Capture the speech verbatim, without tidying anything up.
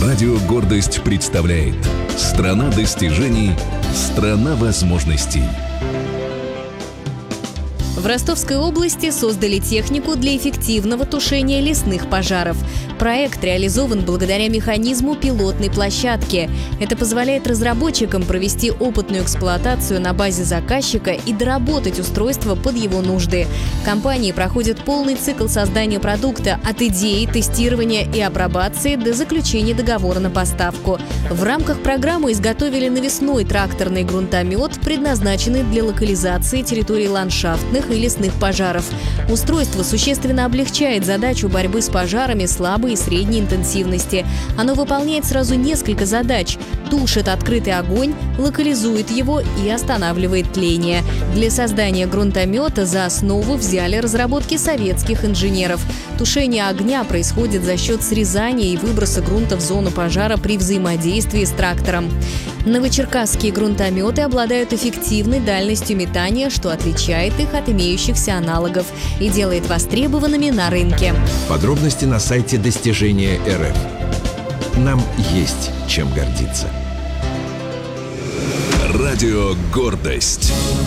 Радио «Гордость» представляет «Страна достижений, страна возможностей». В Ростовской области создали технику для эффективного тушения лесных пожаров. Проект реализован благодаря механизму пилотной площадки. Это позволяет разработчикам провести опытную эксплуатацию на базе заказчика и доработать устройство под его нужды. Компании проходят полный цикл создания продукта от идеи, тестирования и апробации до заключения договора на поставку. В рамках программы изготовили навесной тракторный грунтомет, предназначенный для локализации территорий ландшафтных и лесных пожаров. Устройство существенно облегчает задачу борьбы с пожарами слабой и средней интенсивности. Оно выполняет сразу несколько задач: тушит открытый огонь, локализует его и останавливает тление. Для создания грунтомета за основу взяли разработки советских инженеров. Тушение огня происходит за счет срезания и выброса грунта в зону пожара при взаимодействии с трактором. Новочеркасские грунтометы обладают эффективной дальностью метания, что отличает их от имеющихся аналогов и делает востребованными на рынке. Подробности на сайте достижения точка эр эф. Нам есть чем гордиться. Радио «Гордость».